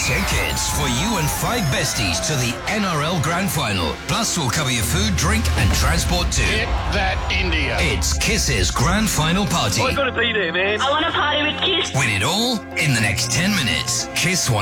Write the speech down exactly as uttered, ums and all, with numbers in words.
Tickets for you and five besties to the N R L Grand Final. Plus, we'll cover your food, drink and transport too. Hit that India. It's Kiss's Grand Final Party. I've got to be there, man. I want to party with Kiss. Win it all in the next ten minutes. Kiss one.